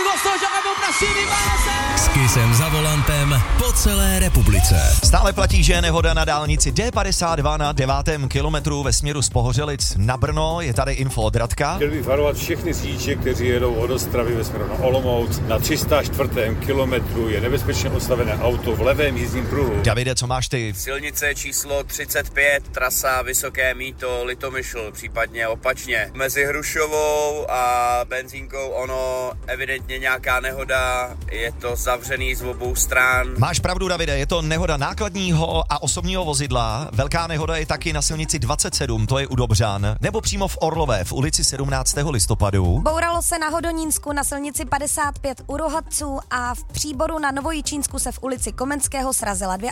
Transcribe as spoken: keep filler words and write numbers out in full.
S Kissem za volantem po celé republice. Stále platí, že je nehoda na dálnici D padesát dva na devátém kilometru ve směru z Pohořelic na Brno. Je tady info od Radka. Chtěl bych varovat všechny řidiče, kteří jedou od Ostravy ve směru na Olomouc. Na tři sta čtyři kilometru je nebezpečně ostavené auto v levém jízdním pruhu. Davide, co máš ty? Silnice číslo třicet pět, trasa Vysoké Mýto, Litomyšl, případně opačně. Mezi Hrušovou a benzínkou ono evidentně nějaká nehoda, je to zavřený z obou stran. Máš pravdu, Davide, je to nehoda nákladního a osobního vozidla. Velká nehoda je taky na silnici dvacet sedm, to je u Dobřan, nebo přímo v Orlové v ulici sedmnáctého listopadu. Bouralo se na Hodonínsku na silnici padesát pět u Rohaců a v Příboru na Novojičínsku se v ulici Komenského srazila dvě